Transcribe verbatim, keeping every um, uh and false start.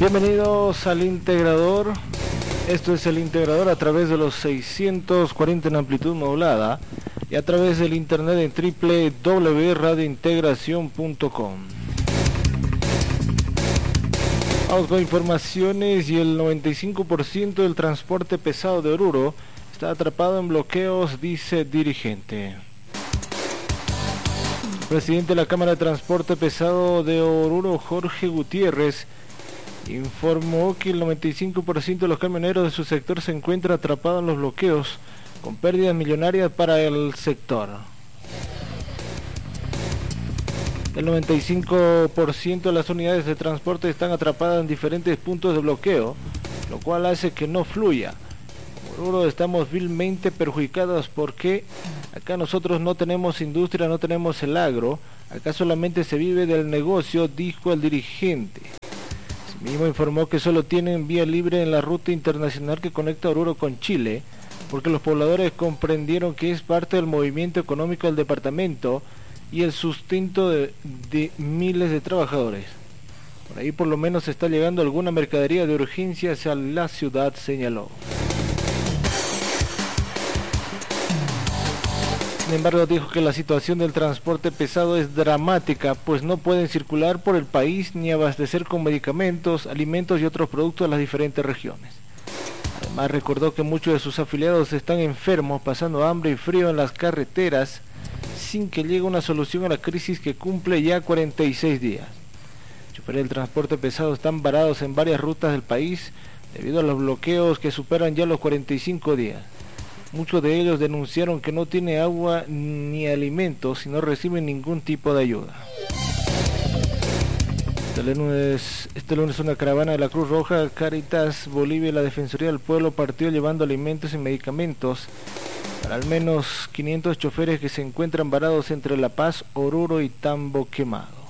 Bienvenidos al Integrador. Esto es el Integrador a través de los seiscientos cuarenta en amplitud modulada y a través del internet en doble u doble u doble u punto radio integración punto com. Vamos con informaciones. Y el noventa y cinco por ciento del transporte pesado de Oruro está atrapado en bloqueos, dice dirigente. El presidente de la Cámara de Transporte Pesado de Oruro, Jorge Gutiérrez, informó que el noventa y cinco por ciento de los camioneros de su sector se encuentra atrapado en los bloqueos, con pérdidas millonarias para el sector. El noventa y cinco por ciento de las unidades de transporte están atrapadas en diferentes puntos de bloqueo, lo cual hace que no fluya. Oruro estamos vilmente perjudicados porque acá nosotros no tenemos industria, no tenemos el agro, acá solamente se vive del negocio, dijo el dirigente. Asimismo informó que solo tienen vía libre en la ruta internacional que conecta Oruro con Chile, porque los pobladores comprendieron que es parte del movimiento económico del departamento y el sustento de, de miles de trabajadores. Por ahí por lo menos está llegando alguna mercadería de urgencia hacia la ciudad, señaló. Sin embargo, dijo que la situación del transporte pesado es dramática, pues no pueden circular por el país ni abastecer con medicamentos, alimentos y otros productos a las diferentes regiones. Además, recordó que muchos de sus afiliados están enfermos, pasando hambre y frío en las carreteras, sin que llegue una solución a la crisis que cumple ya cuarenta y seis días. Choferes del transporte pesado están varados en varias rutas del país debido a los bloqueos que superan ya los cuarenta y cinco días. Muchos de ellos denunciaron que no tiene agua ni alimentos y no reciben ningún tipo de ayuda. Este lunes, este lunes una caravana de la Cruz Roja, Cáritas, Bolivia y la Defensoría del Pueblo partió llevando alimentos y medicamentos para al menos quinientos choferes que se encuentran varados entre La Paz, Oruro y Tambo Quemado.